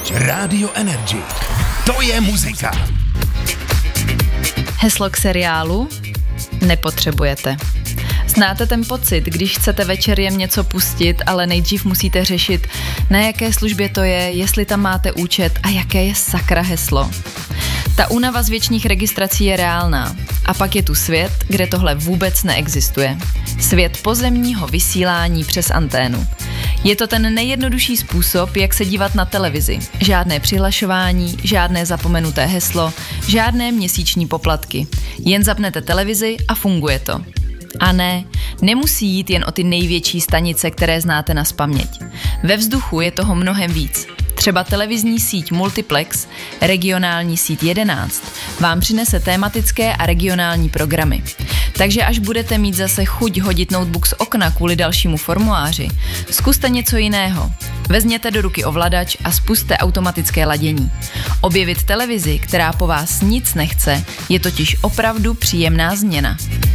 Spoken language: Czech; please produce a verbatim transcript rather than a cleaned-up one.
Radio Energy. To je muzika. Heslo k seriálu? Nepotřebujete. Znáte ten pocit, když chcete večer jen něco pustit, ale nejdřív musíte řešit, na jaké službě to je, jestli tam máte účet a jaké je sakra heslo. Ta únava z věčných registrací je reálná. A pak je tu svět, kde tohle vůbec neexistuje. Svět pozemního vysílání přes anténu. Je to ten nejjednodušší způsob, jak se dívat na televizi. Žádné přihlašování, žádné zapomenuté heslo, žádné měsíční poplatky. Jen zapnete televizi a funguje to. A ne, nemusí jít jen o ty největší stanice, které znáte nazpaměť. Ve vzduchu je toho mnohem víc. Třeba televizní síť Multiplex, regionální síť jedenáct, vám přinese tématické a regionální programy. Takže až budete mít zase chuť hodit notebook z okna kvůli dalšímu formuláři, zkuste něco jiného. Vezměte do ruky ovladač a spusťte automatické ladění. Objevit televizi, která po vás nic nechce, je totiž opravdu příjemná změna.